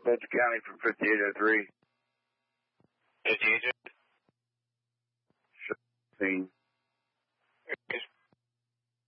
Fulton County from 5803. Is the agent? Sure.